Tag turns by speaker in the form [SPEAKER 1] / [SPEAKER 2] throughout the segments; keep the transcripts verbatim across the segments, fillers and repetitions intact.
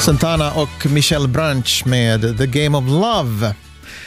[SPEAKER 1] Santana och Michelle Branch med The Game of Love.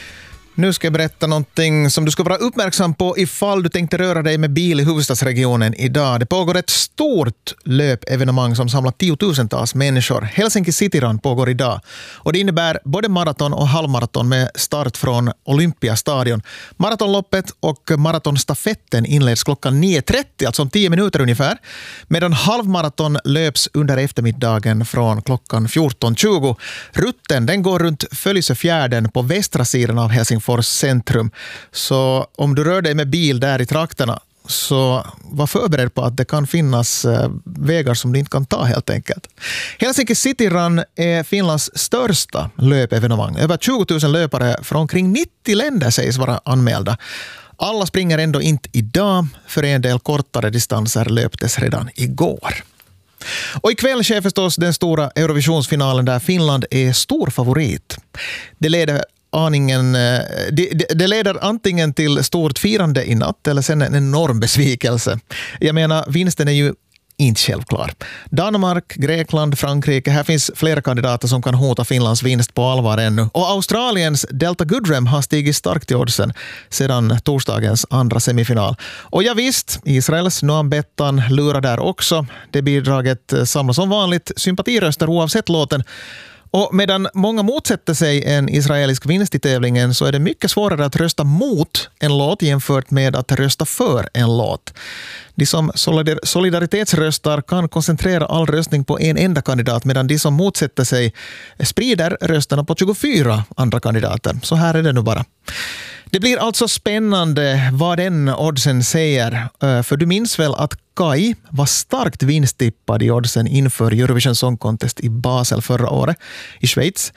[SPEAKER 1] Nu ska jag berätta någonting som du ska vara uppmärksam på ifall du tänkte röra dig med bil i huvudstadsregionen idag. Det pågår ett stort löpevenemang som samlar tiotusentals människor. Helsinki City Run pågår idag. Och det innebär både maraton och halvmaraton med start från Olympiastadion. Maratonloppet och maratonstafetten inleds klockan nio trettio, alltså om tio minuter ungefär. Medan halvmaraton löps under eftermiddagen från klockan fjorton tjugo. Rutten den går runt Följsöfjärden på västra sidan av Helsingfors centrum. Så om du rör dig med bil där i trakterna så var förberedd på att det kan finnas eh, vägar som du inte kan ta helt enkelt. Helsinki City Run är Finlands största löpevenemang. Över tjugo tusen löpare från omkring nittio länder sägs vara anmälda. Alla springer ändå inte idag, för en del kortare distanser löptes redan igår. Och ikväll sker förstås den stora Eurovisionsfinalen där Finland är stor favorit. Det leder aningen, det, det leder antingen till stort firande i natt eller sen en enorm besvikelse. Jag menar, vinsten är ju inte självklar. Danmark, Grekland, Frankrike, här finns flera kandidater som kan hota Finlands vinst på allvar ännu. Och Australiens Delta Goodrem har stigit starkt i oddsen sedan torsdagens andra semifinal. Och ja visst, Israels Noam Bettan lurar där också. Det bidraget samlas som vanligt sympatiröster oavsett låten. Och medan många motsätter sig en israelisk vinst i tävlingen så är det mycket svårare att rösta mot en låt jämfört med att rösta för en låt. De som solidaritetsröstar kan koncentrera all röstning på en enda kandidat medan de som motsätter sig sprider rösterna på tjugofyra andra kandidater. Så här är det nu bara. Det blir alltså spännande vad den oddsen säger. För du minns väl att Kai var starkt vinsttippad i oddsen inför Eurovision Song Contest i Basel förra året i Schweiz.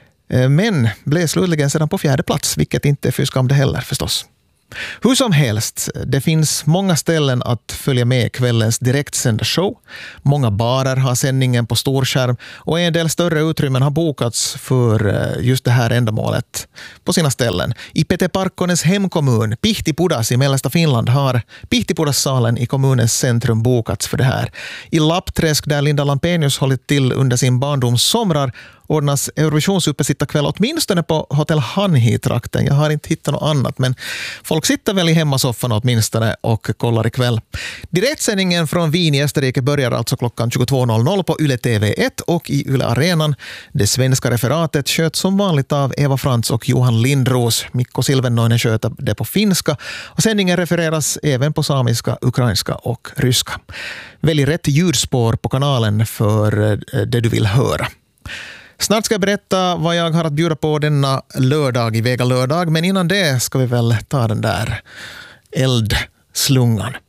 [SPEAKER 1] Men blev slutligen sedan på fjärde plats, vilket inte är för skam det heller förstås. Hur som helst, det finns många ställen att följa med kvällens direktsända show. Många barer har sändningen på storskärm och en del större utrymmen har bokats för just det här ändamålet på sina ställen. I Pete Parkkonens hemkommun, Pihtipudas i mellersta Finland, har Pihtipudas-salen i kommunens centrum bokats för det här. I Lappträsk, där Linda Lampenius hållit till under sin barndoms somrar, ordnas Eurovisionsuppesittarkväll åtminstone på Hotell Hanhi-trakten. Jag har inte hittat något annat, men folk sitter väl i hemmasoffan åtminstone och kollar ikväll. Direktsändningen från Wien i Österrike börjar alltså klockan tjugotvå noll noll på Yle T V ett och i Yle Arenan. Det svenska referatet sköts som vanligt av Eva Frans och Johan Lindros. Mikko Silvennoinen sköter det på finska och sändningen refereras även på samiska, ukrainska och ryska. Välj rätt ljudspår på kanalen för det du vill höra. Snart ska jag berätta vad jag har att bjuda på denna lördag i Vega lördag, men innan det ska vi väl ta den där eldslungan.